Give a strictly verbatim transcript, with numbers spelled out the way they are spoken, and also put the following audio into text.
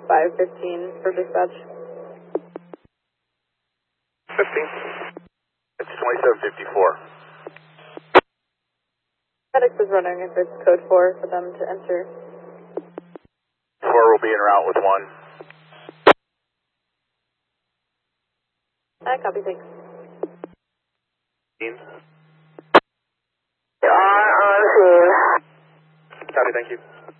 five fifteen for dispatch. fifteen. It's twenty-seven fifty-four. FedEx is running if it's code four for them to enter. Four will be en route with one. I copy, thanks. fifteen. On scene. Copy, thank you.